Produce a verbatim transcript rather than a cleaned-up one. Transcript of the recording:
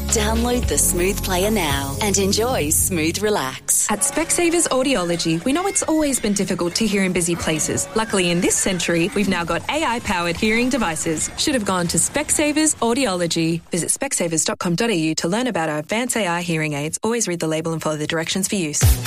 Download the Smooth Player now and enjoy Smooth Relax. At Specsavers Audiology, we know it's always been difficult to hear in busy places. Luckily, in this century, we've now got A I-powered hearing devices. Should have gone to Specsavers Audiology. Visit specsavers dot com dot a u to learn about our advanced A I hearing aids. Always read the label and follow the directions for use.